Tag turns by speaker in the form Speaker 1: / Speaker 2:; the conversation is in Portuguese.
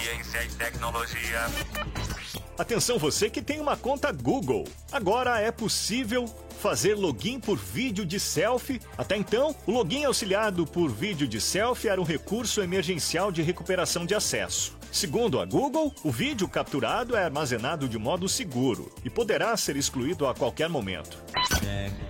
Speaker 1: ciência e tecnologia.
Speaker 2: Atenção você que tem uma conta Google. Agora é possível fazer login por vídeo de selfie. Até então, o login auxiliado por vídeo de selfie era um recurso emergencial de recuperação de acesso. Segundo a Google, o vídeo capturado é armazenado de modo seguro e poderá ser excluído a qualquer momento.